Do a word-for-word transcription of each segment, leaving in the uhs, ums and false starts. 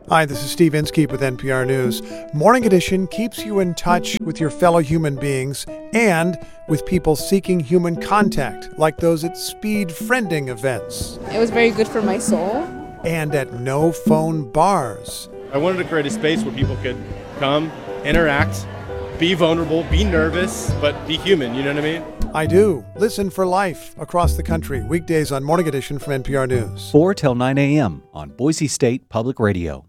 Hi, this is Steve Inskeep with N P R News. Morning Edition keeps you in touch with your fellow human beings and with people seeking human contact, like those at speed friending events. It was very good for my soul. And at no phone bars. I wanted to create a space where people could come, interact, be vulnerable, be nervous, but be human, you know what I mean? I do. Listen for life across the country, weekdays on Morning Edition from N P R News. four till nine a.m. on Boise State Public Radio.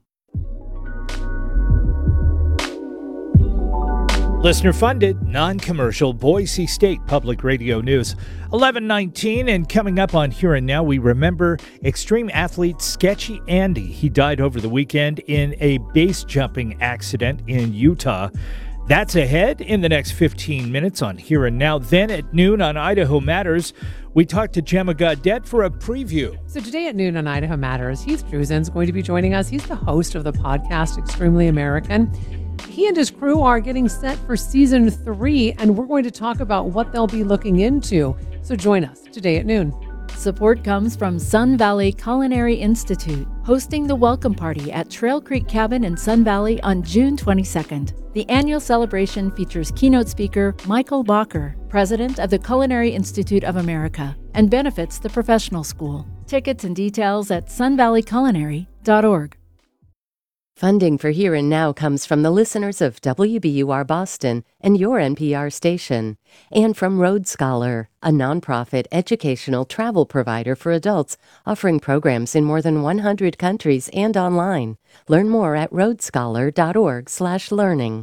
Listener-funded, non-commercial Boise State Public Radio News. eleven nineteen, and coming up on Here and Now, we remember extreme athlete Sketchy Andy. He died over the weekend in a base jumping accident in Utah. That's ahead in the next fifteen minutes on Here and Now. Then at noon on Idaho Matters, we talked to Gemma Gaudette for a preview. So today at noon on Idaho Matters, Heath Druzen is going to be joining us. He's the host of the podcast Extremely American. He and his crew are getting set for season three, and we're going to talk about what they'll be looking into. So join us today at noon. Support comes from Sun Valley Culinary Institute, hosting the welcome party at Trail Creek Cabin in Sun Valley on June twenty-second. The annual celebration features keynote speaker Michael Bacher, president of the Culinary Institute of America, and benefits the professional school. Tickets and details at sun valley culinary dot org. Funding for Here and Now comes from the listeners of W B U R Boston and your N P R station, and from Road Scholar, a nonprofit educational travel provider for adults offering programs in more than one hundred countries and online. Learn more at road scholar dot org slash learning.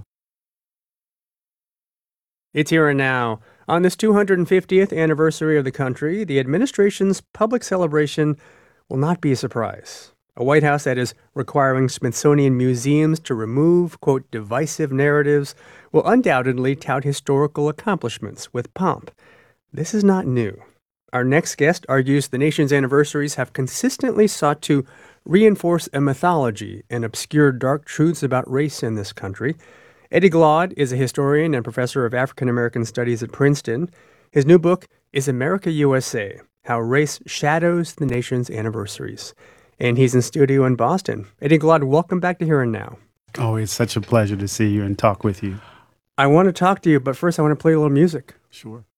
It's Here and Now. On this two hundred fiftieth anniversary of the country, the administration's public celebration will not be a surprise. A White House that is requiring Smithsonian museums to remove, quote, divisive narratives will undoubtedly tout historical accomplishments with pomp. This is not new. Our next guest argues the nation's anniversaries have consistently sought to reinforce a mythology and obscure dark truths about race in this country. Eddie Glaude is a historian and professor of African American Studies at Princeton. His new book is America U S A: How Race Shadows the Nation's Anniversaries. And he's in studio in Boston. Eddie Glaude, welcome back to Here and Now. Oh, it's such a pleasure to see you and talk with you. I want to talk to you, but first I want to play a little music. Sure.